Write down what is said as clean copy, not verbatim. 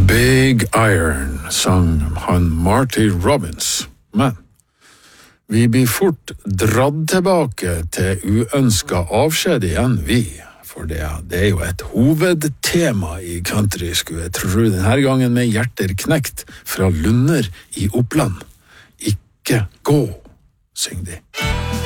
Big Iron sang han Marty Robbins, men vi blir fort dratt tilbake til uønsket avskjed igjen, for det er jo et hovedtema i country, skulle jeg tro, denne gangen med hjerter knekt fra Lunder i Oppland. Ikke gå, syng de.